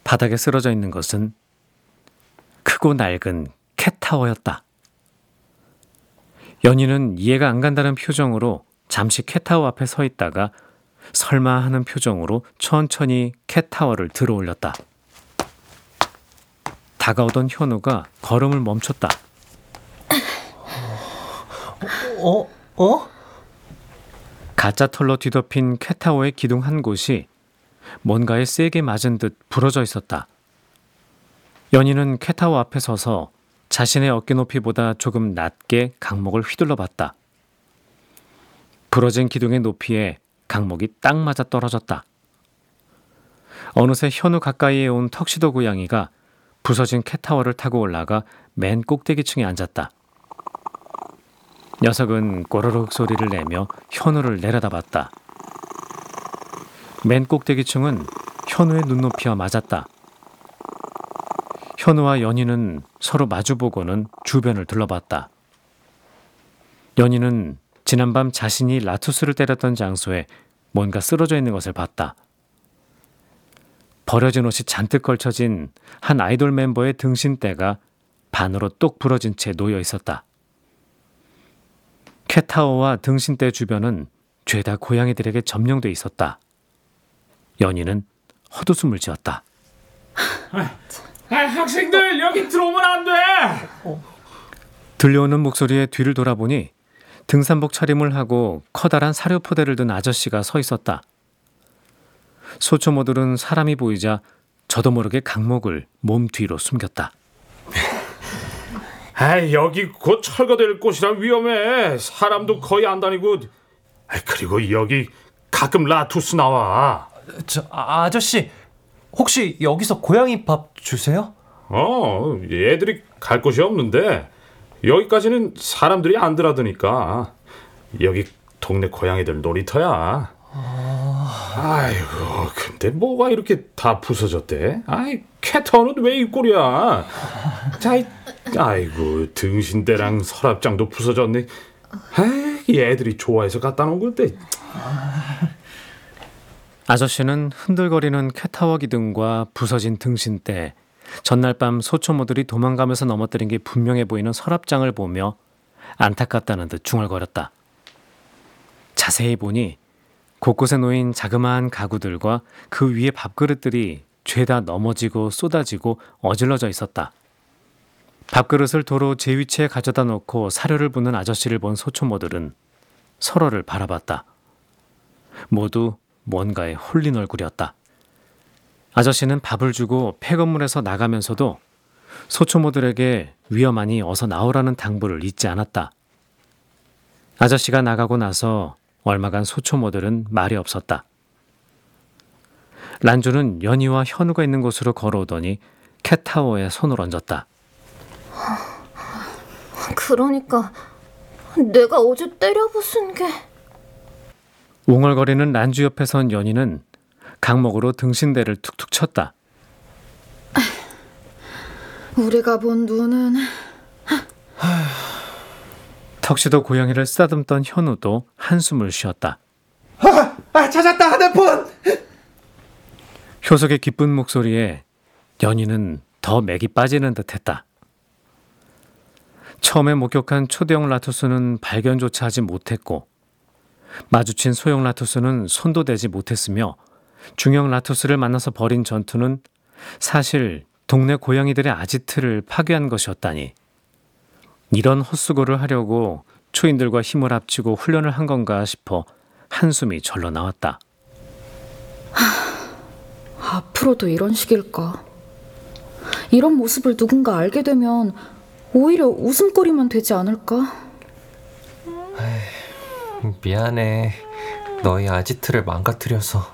바닥에 쓰러져 있는 것은 크고 낡은 캣타워였다. 연희는 이해가 안 간다는 표정으로 잠시 캣타워 앞에 서 있다가 설마 하는 표정으로 천천히 캣타워를 들어올렸다. 다가오던 현우가 걸음을 멈췄다. 가짜 털로 뒤덮인 캣타워의 기둥 한 곳이 뭔가에 세게 맞은 듯 부러져 있었다. 연희는 캣타워 앞에 서서 자신의 어깨 높이보다 조금 낮게 강목을 휘둘러 봤다. 부러진 기둥의 높이에 강목이 딱 맞아 떨어졌다. 어느새 현우 가까이에 온 턱시도 고양이가 부서진 캣타워를 타고 올라가 맨 꼭대기층에 앉았다. 녀석은 꼬르륵 소리를 내며 현우를 내려다봤다. 맨 꼭대기층은 현우의 눈높이와 맞았다. 현우와 연희는 서로 마주보고는 주변을 둘러봤다. 연희는 지난밤 자신이 라투스를 때렸던 장소에 뭔가 쓰러져 있는 것을 봤다. 버려진 옷이 잔뜩 걸쳐진 한 아이돌 멤버의 등신대가 반으로 똑 부러진 채 놓여 있었다. 캣타워와 등신대 주변은 죄다 고양이들에게 점령돼 있었다. 연희는 헛웃음을 지었다. 학생들 여기 들어오면 안 돼. 들려오는 목소리에 뒤를 돌아보니 등산복 차림을 하고 커다란 사료포대를 든 아저씨가 서 있었다. 소초모들은 사람이 보이자 저도 모르게 강목을 몸 뒤로 숨겼다. 여기 곧 철거될 곳이라 위험해. 사람도 거의 안 다니고. 그리고 여기 가끔 라투스 나와. 아저씨, 혹시 여기서 고양이 밥 주세요? 얘들이 갈 곳이 없는데 여기까지는 사람들이 안 들어가니까. 여기 동네 고양이들 놀이터야. 아이고, 근데 뭐가 이렇게 다 부서졌대? 캣타워는 왜 이 꼴이야? 아이고, 등신대랑 서랍장도 부서졌네. 얘들이 좋아해서 갖다 놓은 건데. 아저씨는 흔들거리는 캣타워 기둥과 부서진 등신대, 전날 밤 소초모들이 도망가면서 넘어뜨린 게 분명해 보이는 서랍장을 보며 안타깝다는 듯 중얼거렸다. 자세히 보니 곳곳에 놓인 자그마한 가구들과 그 위에 밥그릇들이 죄다 넘어지고 쏟아지고 어질러져 있었다. 밥그릇을 도로 제 위치에 가져다 놓고 사료를 붓는 아저씨를 본 소초모들은 서로를 바라봤다. 모두 뭔가에 홀린 얼굴이었다. 아저씨는 밥을 주고 폐건물에서 나가면서도 소초모들에게 위험하니 어서 나오라는 당부를 잊지 않았다. 아저씨가 나가고 나서 얼마간 소초모들은 말이 없었다. 란주는 연희와 현우가 있는 곳으로 걸어오더니 캣타워에 손을 얹었다. 그러니까 내가 어제 때려 부순 게... 웅얼거리는 란주 옆에 선 연희는 강목으로 등신대를 툭툭 쳤다. 우리가 본 눈은... 턱시도 고양이를 쓰다듬던 현우도 한숨을 쉬었다. 찾았다, 휴대폰! 효석의 기쁜 목소리에 연희는 더 맥이 빠지는 듯했다. 처음에 목격한 초대형 라투스는 발견조차 하지 못했고 마주친 소형 라투스는 손도 대지 못했으며 중형 라투스를 만나서 벌인 전투는 사실 동네 고양이들의 아지트를 파괴한 것이었다니. 이런 헛수고를 하려고 초인들과 힘을 합치고 훈련을 한 건가 싶어 한숨이 절로 나왔다. 앞으로도 이런 식일까? 이런 모습을 누군가 알게 되면 오히려 웃음거리만 되지 않을까? 미안해. 너희 아지트를 망가뜨려서.